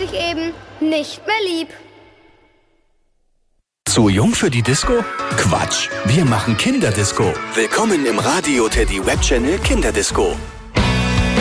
dich eben nicht mehr lieb. Zu jung für die Disco? Quatsch, wir machen Kinderdisco. Willkommen im Radio Teddy Web Channel Kinderdisco.